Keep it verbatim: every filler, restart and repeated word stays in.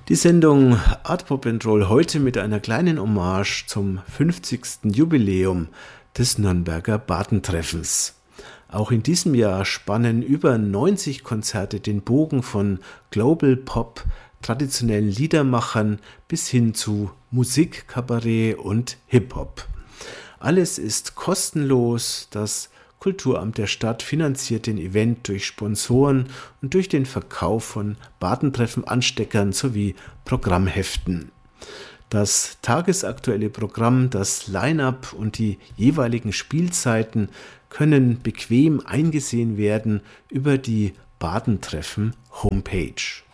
Die Sendung Art Pop and Roll heute mit einer kleinen Hommage zum fünfzigsten Jubiläum des Nürnberger Bartentreffens. Auch in diesem Jahr spannen über neunzig Konzerte den Bogen von Global Pop, traditionellen Liedermachern bis hin zu Musik, Kabarett und Hip-Hop. Alles ist kostenlos. Das Kulturamt der Stadt finanziert den Event durch Sponsoren und durch den Verkauf von Bartentreffen-Ansteckern sowie Programmheften. Das tagesaktuelle Programm, das Line-up und die jeweiligen Spielzeiten können bequem eingesehen werden über die Bartentreffen-Homepage.